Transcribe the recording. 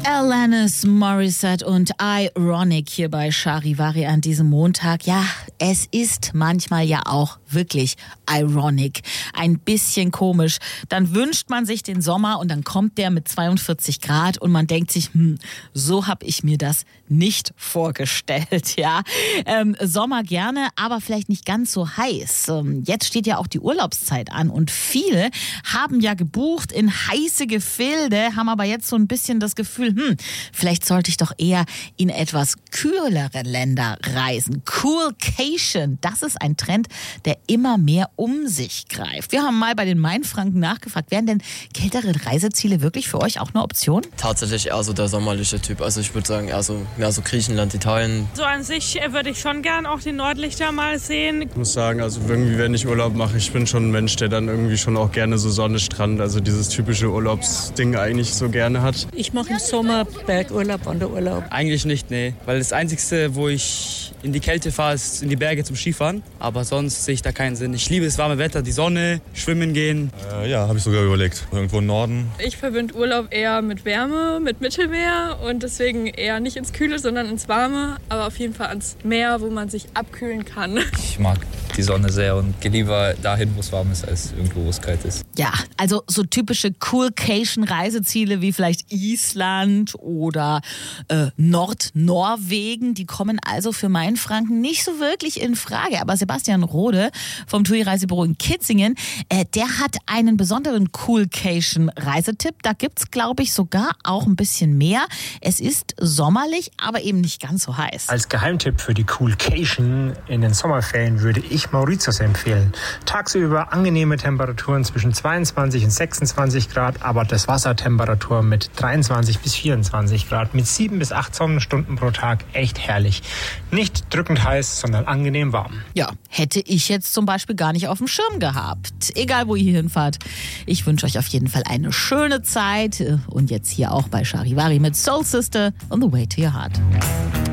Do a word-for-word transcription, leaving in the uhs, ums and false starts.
Alanis Morissette und Ironic hier bei Charivari an diesem Montag. Ja, es ist manchmal ja auch wirklich ironic. Ein bisschen komisch. Dann wünscht man sich den Sommer und dann kommt der mit zweiundvierzig Grad und man denkt sich, hm, so habe ich mir das nicht vorgestellt. Ja, ähm, Sommer gerne, aber vielleicht nicht ganz so heiß. Ähm, jetzt steht ja auch die Urlaubszeit an und viele haben ja gebucht in heiße Gefilde, haben aber jetzt so ein bisschen das Gefühl, hm, vielleicht sollte ich doch eher in etwas kühlere Länder reisen. Coolcation, das ist ein Trend, der immer mehr um sich greift. Wir haben mal bei den Mainfranken nachgefragt, wären denn kältere Reiseziele wirklich für euch auch eine Option? Tatsächlich eher so der sommerliche Typ. Also ich würde sagen eher so, mehr so Griechenland, Italien. So an sich würde ich schon gern auch die Nordlichter mal sehen. Ich muss sagen, also irgendwie, wenn ich Urlaub mache, ich bin schon ein Mensch, der dann irgendwie schon auch gerne so Sonne, Strand, also dieses typische Urlaubsding eigentlich so gerne hat. Ich mache im Sommer Bergurlaub, Wanderurlaub. Eigentlich nicht, nee. Weil das Einzige, wo ich in die Kälte fahre, ist in die Berge zum Skifahren. Aber sonst sehe ich da keinen Sinn. Ich liebe das warme Wetter, die Sonne, schwimmen gehen. Äh, ja, habe ich sogar überlegt. Irgendwo im Norden. Ich verbinde Urlaub eher mit Wärme, mit Mittelmeer und deswegen eher nicht ins Kühle, sondern ins Warme. Aber auf jeden Fall ans Meer, wo man sich abkühlen kann. Ich mag die Sonne sehr und gehe lieber dahin, wo es warm ist, als irgendwo, wo es kalt ist. Ja, also so typische Coolcation-Reiseziele wie vielleicht Island oder äh, Nordnorwegen, die kommen also für Mainfranken nicht so wirklich in Frage. Aber Sebastian Rode vom TUI Reisebüro in Kitzingen, äh, der hat einen besonderen Coolcation-Reisetipp. Da gibt's, glaube ich, sogar auch ein bisschen mehr. Es ist sommerlich, aber eben nicht ganz so heiß. Als Geheimtipp für die Coolcation in den Sommerferien würde ich Mauritius empfehlen. Tagsüber angenehme Temperaturen zwischen zweiundzwanzig und sechsundzwanzig Grad, aber das Wassertemperatur mit dreiundzwanzig bis vierundzwanzig Grad, mit sieben bis acht Sonnenstunden pro Tag, echt herrlich. Nicht drückend heiß, sondern angenehm warm. Ja, hätte ich jetzt zum Beispiel gar nicht auf dem Schirm gehabt. Egal, wo ihr hinfahrt. Ich wünsche euch auf jeden Fall eine schöne Zeit. Und jetzt hier auch bei Charivari mit Soul Sister on the way to your heart.